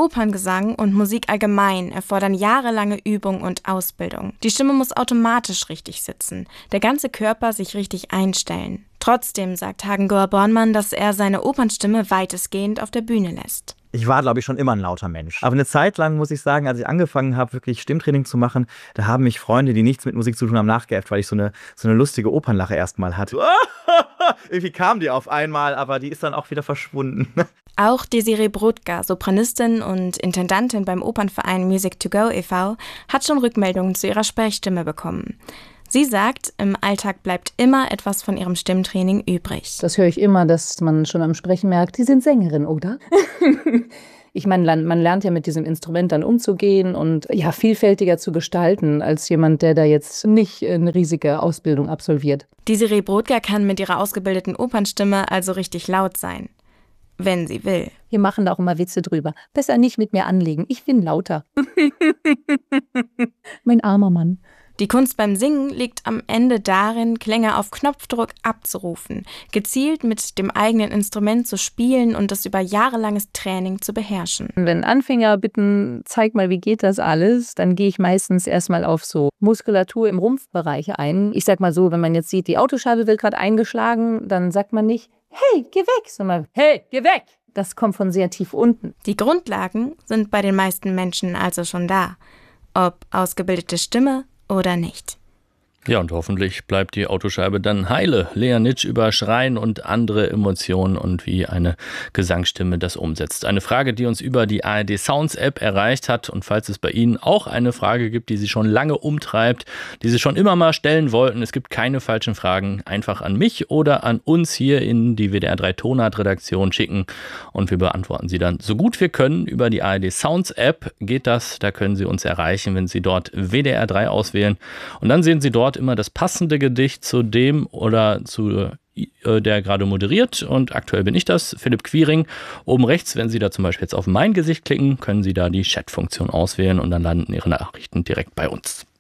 Operngesang und Musik allgemein erfordern jahrelange Übung und Ausbildung. Die Stimme muss automatisch richtig sitzen, der ganze Körper sich richtig einstellen. Trotzdem sagt Hagen-Goer Bornmann, dass er seine Opernstimme weitestgehend auf der Bühne lässt. Ich war, glaube ich, schon immer ein lauter Mensch. Aber eine Zeit lang, muss ich sagen, als ich angefangen habe, wirklich Stimmtraining zu machen, da haben mich Freunde, die nichts mit Musik zu tun haben, nachgeäfft, weil ich so eine lustige Opernlache erstmal hatte. Irgendwie kam die auf einmal, aber die ist dann auch wieder verschwunden. Auch Desiree Brodka, Sopranistin und Intendantin beim Opernverein Music to Go e.V., hat schon Rückmeldungen zu ihrer Sprechstimme bekommen. Sie sagt, im Alltag bleibt immer etwas von ihrem Stimmtraining übrig. Das höre ich immer, dass man schon am Sprechen merkt, die sind Sängerin, oder? Ich meine, man lernt ja mit diesem Instrument dann umzugehen und ja, vielfältiger zu gestalten als jemand, der da jetzt nicht eine riesige Ausbildung absolviert. Desiree Brodka kann mit ihrer ausgebildeten Opernstimme also richtig laut sein. Wenn sie will. Wir machen da auch immer Witze drüber. Besser nicht mit mir anlegen, ich bin lauter. Mein armer Mann. Die Kunst beim Singen liegt am Ende darin, Klänge auf Knopfdruck abzurufen, gezielt mit dem eigenen Instrument zu spielen und das über jahrelanges Training zu beherrschen. Wenn Anfänger bitten, zeig mal, wie geht das alles, dann gehe ich meistens erstmal auf so Muskulatur im Rumpfbereich ein. Ich sag mal so, wenn man jetzt sieht, die Autoscheibe wird gerade eingeschlagen, dann sagt man nicht, hey, geh weg, sondern hey, geh weg. Das kommt von sehr tief unten. Die Grundlagen sind bei den meisten Menschen also schon da. Ob ausgebildete Stimme oder nicht. Ja, und hoffentlich bleibt die Autoscheibe dann heile. Lea Nitsch über Schreien und andere Emotionen und wie eine Gesangsstimme das umsetzt. Eine Frage, die uns über die ARD Sounds App erreicht hat. Und falls es bei Ihnen auch eine Frage gibt, die Sie schon lange umtreibt, die Sie schon immer mal stellen wollten, es gibt keine falschen Fragen, einfach an mich oder an uns hier in die WDR 3 Tonart-Redaktion schicken. Und wir beantworten sie dann so gut wir können über die ARD Sounds App. Geht das, da können Sie uns erreichen, wenn Sie dort WDR 3 auswählen. Und dann sehen Sie dort immer das passende Gedicht zu dem oder zu der gerade moderiert. Und aktuell bin ich das, Philipp Quiring. Oben rechts, wenn Sie da zum Beispiel jetzt auf mein Gesicht klicken, können Sie da die Chat-Funktion auswählen und dann landen Ihre Nachrichten direkt bei uns.